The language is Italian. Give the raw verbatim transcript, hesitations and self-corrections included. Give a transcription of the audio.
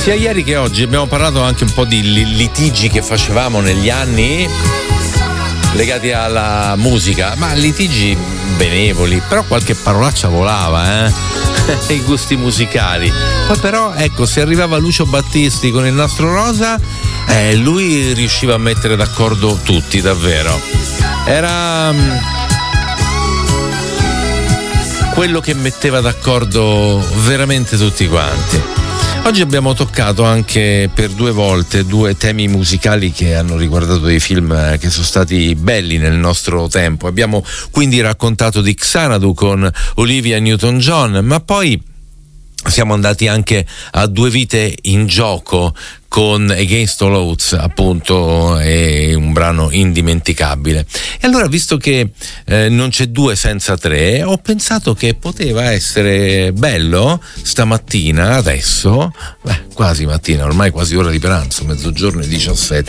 Sia ieri che oggi abbiamo parlato anche un po' di litigi che facevamo negli anni legati alla musica, ma litigi benevoli, però qualche parolaccia volava, eh? I gusti musicali. Poi però, ecco, se arrivava Lucio Battisti con il Nastro Rosa, eh, lui riusciva a mettere d'accordo tutti, davvero. Era quello che metteva d'accordo veramente tutti quanti. Oggi abbiamo toccato anche per due volte due temi musicali che hanno riguardato dei film che sono stati belli nel nostro tempo. Abbiamo quindi raccontato di Xanadu con Olivia Newton-John, ma poi siamo andati anche a Due vite in gioco con Against All Odds, appunto, è un brano indimenticabile. E allora, visto che eh, non c'è due senza tre, ho pensato che poteva essere bello stamattina, adesso, beh, quasi mattina, ormai quasi ora di pranzo, mezzogiorno e diciassette,